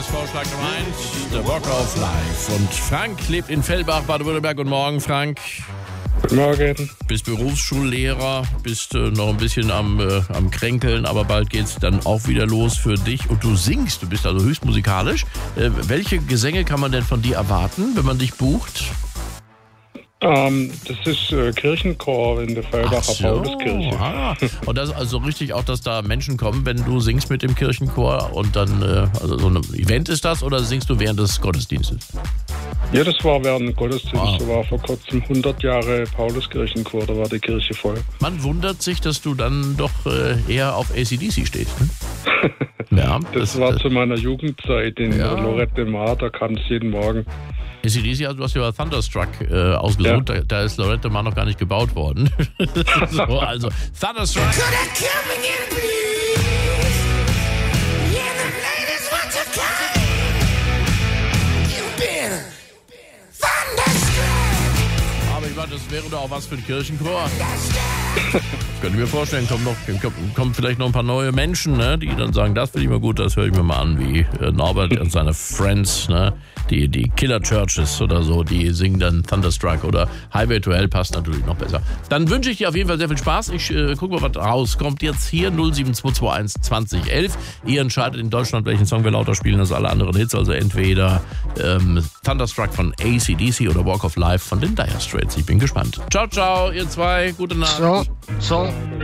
Tagesvorschlag Nummer 1, The Walk of Life. Und Frank lebt in Fellbach, Baden-Württemberg. Guten Morgen, Frank. Guten Morgen. Bist Berufsschullehrer, bist noch ein bisschen am Kränkeln, aber bald geht's dann auch wieder los für dich. Und du singst, du bist also höchst musikalisch. Welche Gesänge kann man denn von dir erwarten, wenn man dich bucht? Das ist Kirchenchor in der Fellbacher Pauluskirche. Und das ist also richtig auch, dass da Menschen kommen, wenn du singst mit dem Kirchenchor und dann, also so ein Event ist das oder singst du während des Gottesdienstes? Ja, das war während dem Gottesdienst. Da war vor kurzem 100 Jahre Pauluskirchenchor, da war die Kirche voll. Man wundert sich, dass du dann doch eher auf AC/DC stehst, ne? Ja, das war zu meiner Jugendzeit in Lorette Mar, da kam es jeden Morgen. AC/DC, also du hast ja Thunderstruck ausgesucht, da ist Lorette Mar noch gar nicht gebaut worden. So, also Thunderstruck. Aber ich meine, das wäre doch auch was für den Kirchenchor. Könnte ich mir vorstellen, kommen vielleicht noch ein paar neue Menschen, ne, die dann sagen, das finde ich mal gut, das höre ich mir mal an, wie Norbert und seine Friends, ne, die Killer Churches oder so, die singen dann Thunderstruck oder Highway to Hell passt natürlich noch besser. Dann wünsche ich dir auf jeden Fall sehr viel Spaß. Ich gucke mal, was rauskommt jetzt hier, 07221 2011. Ihr entscheidet in Deutschland, welchen Song wir lauter spielen als alle anderen Hits, also entweder Thunderstruck von AC/DC oder Walk of Life von den Dire Straits. Ich bin gespannt. Ciao, ciao, ihr zwei, gute Nacht. Ciao.